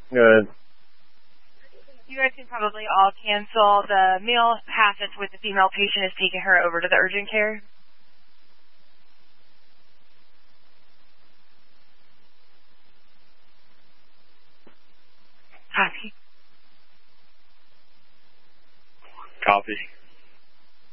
Good. You guys can probably all cancel. The male half that's with the female patient is taking her over to the urgent care. Copy. Copy.